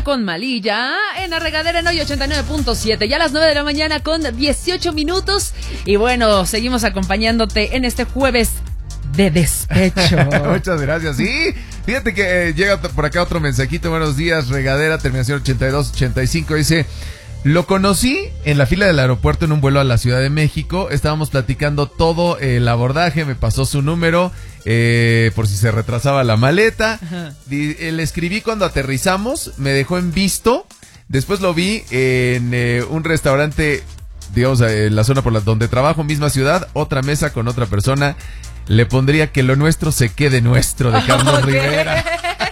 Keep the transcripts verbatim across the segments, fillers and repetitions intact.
Maluma con Malilla en la regadera en hoy ochenta y nueve punto siete. Ya a las nueve de la mañana con dieciocho minutos. Y bueno, seguimos acompañándote en este jueves de despecho. Muchas gracias. Sí, fíjate que eh, llega por acá otro mensajito. Buenos días, regadera, terminación ochenta y dos ochenta y cinco. Dice: lo conocí en la fila del aeropuerto en un vuelo a la Ciudad de México. Estábamos platicando todo el abordaje. Me pasó su número eh, por si se retrasaba la maleta. Di, eh, le escribí cuando aterrizamos. Me dejó en visto. Después lo vi en eh, un restaurante, digamos, en la zona por la donde trabajo, misma ciudad. Otra mesa con otra persona. Le pondría que lo nuestro se quede nuestro, de Carlos okay. Rivera.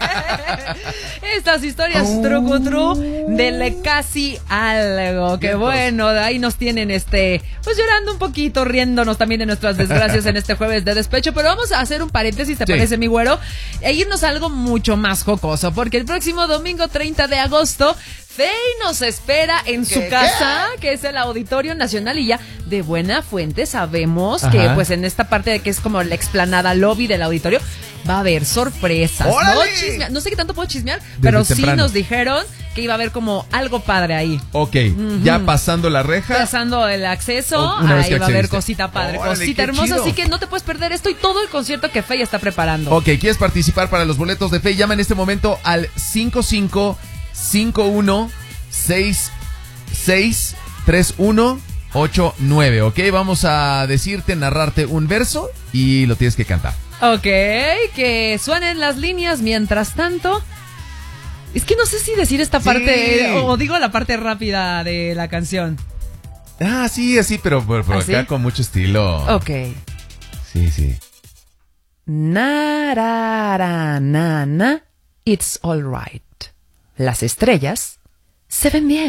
Estas historias oh. trucutru del casi algo. Que bueno, ahí nos tienen este, pues llorando un poquito, riéndonos también de nuestras desgracias en este jueves de despecho. Pero vamos a hacer un paréntesis, ¿te sí. parece, mi güero? E irnos a algo mucho más jocoso, porque el próximo domingo treinta de agosto Fey nos espera en su casa, qué? que es el Auditorio Nacional, y ya de buena fuente sabemos Ajá. que pues en esta parte de que es como la explanada lobby del auditorio va a haber sorpresas. No, chismea, no sé qué tanto puedo chismear, Desde pero temprano. sí nos dijeron que iba a haber como algo padre ahí. Ok, uh-huh. ya pasando la reja. Pasando el acceso, ahí va a haber cosita padre, Órale, cosita hermosa, chido. Así que no te puedes perder esto y todo el concierto que Fey está preparando. Ok, ¿quieres participar para los boletos de Fey? Llama en este momento al cinco cinco cinco uno seis seis tres uno ocho nueve, ok, vamos a decirte, narrarte un verso y lo tienes que cantar. Ok, que suenen las líneas mientras tanto. Es que no sé si decir esta parte sí. o digo la parte rápida de la canción. Ah, sí, así, pero por, por ¿Ah, acá sí? con mucho estilo. Ok. Sí, sí. Na, ra, ra, na, na, it's all right. Las estrellas se ven bien.